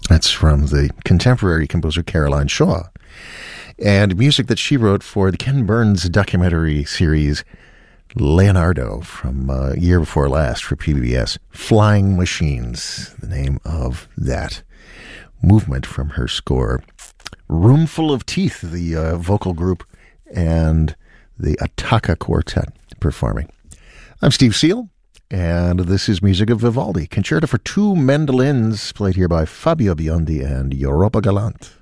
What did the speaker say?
That's from the contemporary composer Caroline Shaw. And music that she wrote for the Ken Burns documentary series Leonardo from year before last for PBS. Flying Machines, the name of that movement from her score. Roomful of Teeth, the vocal group, and the Attacca Quartet performing. I'm Steve Seal, and this is music of Vivaldi. Concerto for two mandolins, played here by Fabio Biondi and Europa Galante.